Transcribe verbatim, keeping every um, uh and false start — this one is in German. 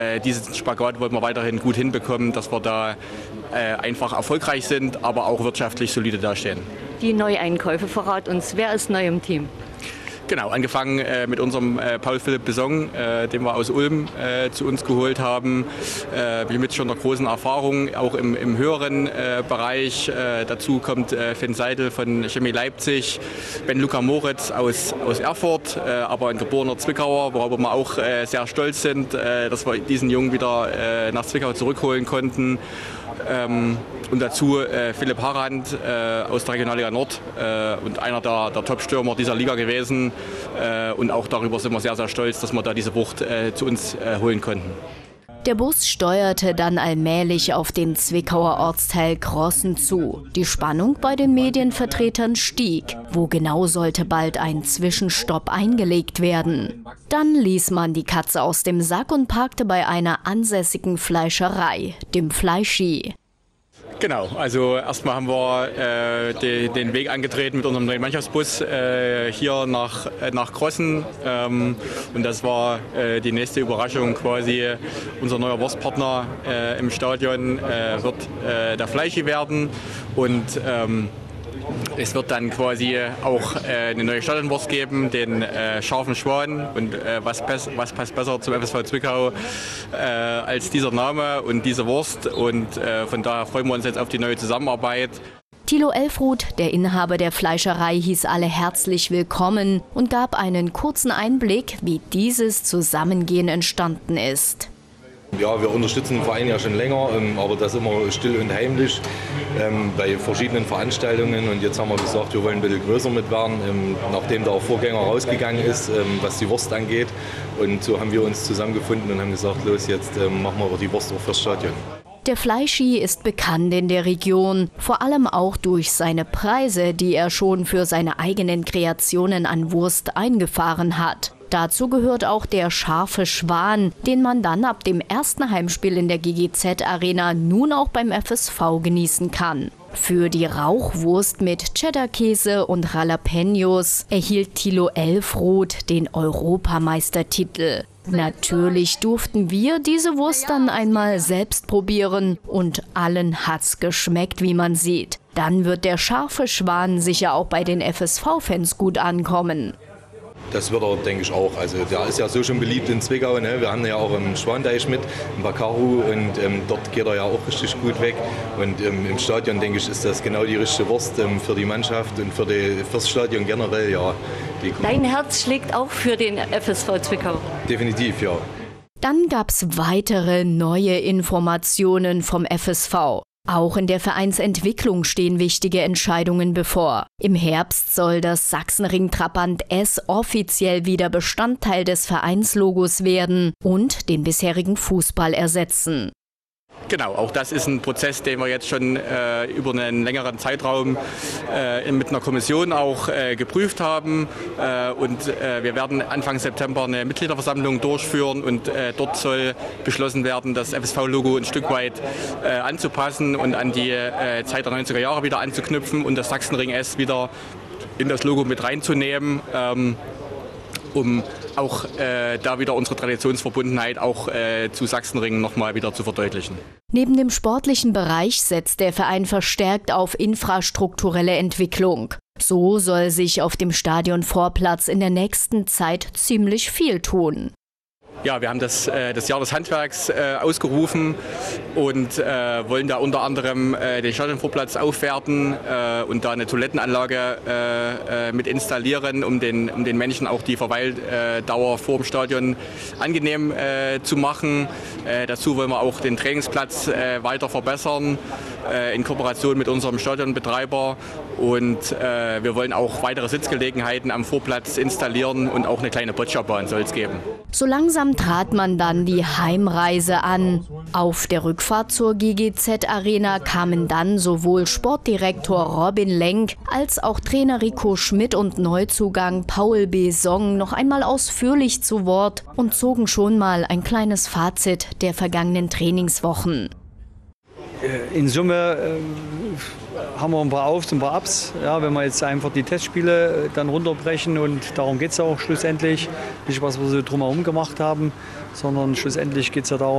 Diesen Spagat wollen wir weiterhin gut hinbekommen, dass wir da äh, einfach erfolgreich sind, aber auch wirtschaftlich solide dastehen. Die Neueinkäufe, verrat uns, wer ist neu im Team? Genau, angefangen äh, mit unserem äh, Paul-Philipp Besong, äh, den wir aus Ulm äh, zu uns geholt haben. Äh, mit schon einer großen Erfahrung, auch im, im höheren äh, Bereich. Äh, dazu kommt äh, Finn Seidel von Chemie Leipzig, Ben Luca Moritz aus, aus Erfurt, äh, aber ein geborener Zwickauer, worüber wir auch äh, sehr stolz sind, äh, dass wir diesen Jungen wieder äh, nach Zwickau zurückholen konnten. Ähm, und dazu äh, Philipp Harand äh, aus der Regionalliga Nord äh, und einer der, der Top-Stürmer dieser Liga gewesen. Äh, und auch darüber sind wir sehr, sehr stolz, dass wir da diese Wucht äh, zu uns äh, holen konnten. Der Bus steuerte dann allmählich auf den Zwickauer Ortsteil Crossen zu. Die Spannung bei den Medienvertretern stieg. Wo genau sollte bald ein Zwischenstopp eingelegt werden? Dann ließ man die Katze aus dem Sack und parkte bei einer ansässigen Fleischerei, dem Fleischi. Genau, also erstmal haben wir äh, de, den Weg angetreten mit unserem neuen Mannschaftsbus äh, hier nach, äh, nach Crossen. Ähm, und das war äh, die nächste Überraschung quasi. Unser neuer Wurstpartner äh, im Stadion äh, wird äh, der Fleischi werden. Und ähm, es wird dann quasi auch äh, eine neue Stadionwurst geben, den äh, scharfen Schwan. Und äh, was, was passt besser zum F S V Zwickau äh, als dieser Name und diese Wurst. Und äh, von daher freuen wir uns jetzt auf die neue Zusammenarbeit. Thilo Elfruth, der Inhaber der Fleischerei, hieß alle herzlich willkommen und gab einen kurzen Einblick, wie dieses Zusammengehen entstanden ist. Ja, wir unterstützen den Verein ja schon länger, aber das immer still und heimlich ähm, bei verschiedenen Veranstaltungen. Und jetzt haben wir gesagt, wir wollen ein bisschen größer mit werden, ähm, nachdem der Vorgänger rausgegangen ist, ähm, was die Wurst angeht. Und so haben wir uns zusammengefunden und haben gesagt, los, jetzt ähm, machen wir die Wurst auch fürs Stadion. Der Fleischi ist bekannt in der Region, vor allem auch durch seine Preise, die er schon für seine eigenen Kreationen an Wurst eingefahren hat. Dazu gehört auch der scharfe Schwan, den man dann ab dem ersten Heimspiel in der G G Z-Arena nun auch beim F S V genießen kann. Für die Rauchwurst mit Cheddar-Käse und Jalapenos erhielt Thilo Elfroth den Europameistertitel. Natürlich durften wir diese Wurst dann einmal selbst probieren und allen hat's geschmeckt, wie man sieht. Dann wird der scharfe Schwan sicher auch bei den F S V-Fans gut ankommen. Das wird er, denke ich, auch. Also der ist ja so schon beliebt in Zwickau. Ne? Wir haben ja auch im Schwanteich mit, im Bakaru, und ähm, dort geht er ja auch richtig gut weg. Und ähm, im Stadion, denke ich, ist das genau die richtige Wurst ähm, für die Mannschaft und für die, fürs Stadion generell. Ja. Die Dein Herz schlägt auch für den F S V Zwickau? Definitiv, ja. Dann gab es weitere neue Informationen vom F S V. Auch in der Vereinsentwicklung stehen wichtige Entscheidungen bevor. Im Herbst soll das Sachsenring-Trabant S offiziell wieder Bestandteil des Vereinslogos werden und den bisherigen Fußball ersetzen. Genau, auch das ist ein Prozess, den wir jetzt schon äh, über einen längeren Zeitraum äh, mit einer Kommission auch äh, geprüft haben. Äh, und äh, wir werden Anfang September eine Mitgliederversammlung durchführen und äh, dort soll beschlossen werden, das F S V-Logo ein Stück weit äh, anzupassen und an die äh, Zeit der neunziger Jahre wieder anzuknüpfen und das Sachsenring S wieder in das Logo mit reinzunehmen. Ähm, um auch äh, da wieder unsere Traditionsverbundenheit auch äh, zu Sachsenring noch mal wieder zu verdeutlichen. Neben dem sportlichen Bereich setzt der Verein verstärkt auf infrastrukturelle Entwicklung. So soll sich auf dem Stadionvorplatz in der nächsten Zeit ziemlich viel tun. Ja, wir haben das, äh, das Jahr des Handwerks äh, ausgerufen und äh, wollen da unter anderem äh, den Stadionvorplatz aufwerten äh, und da eine Toilettenanlage äh, äh, mit installieren, um den, um den Menschen auch die Verweildauer vor dem Stadion angenehm äh, zu machen. Äh, dazu wollen wir auch den Trainingsplatz äh, weiter verbessern äh, in Kooperation mit unserem Stadionbetreiber. Und äh, wir wollen auch weitere Sitzgelegenheiten am Vorplatz installieren und auch eine kleine Bocciabahn soll es geben. So langsam trat man dann die Heimreise an. Auf der Rückfahrt zur G G Z-Arena kamen dann sowohl Sportdirektor Robin Lenk als auch Trainer Rico Schmidt und Neuzugang Paul Besong noch einmal ausführlich zu Wort und zogen schon mal ein kleines Fazit der vergangenen Trainingswochen. In Summe äh, haben wir ein paar Aufs und ein paar Ups. Ja, wenn wir jetzt einfach die Testspiele dann runterbrechen, und darum geht es auch schlussendlich. Nicht, was wir so drumherum gemacht haben, sondern schlussendlich geht es ja darum,